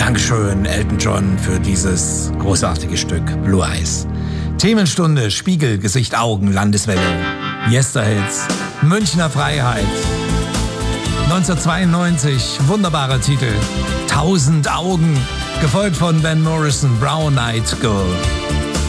Dankeschön, Elton John, für dieses großartige Stück Blue Eyes. Themenstunde, Spiegel, Gesicht, Augen, Landeswelle, Yesterhits, Münchner Freiheit. 1992, wunderbarer Titel, 1000 Augen, gefolgt von Van Morrison, Brown Eyed Girl.